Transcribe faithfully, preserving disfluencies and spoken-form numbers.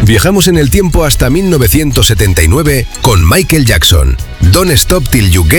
Viajamos en el tiempo hasta mil novecientos setenta y nueve con Michael Jackson. Don't Stop Till You Get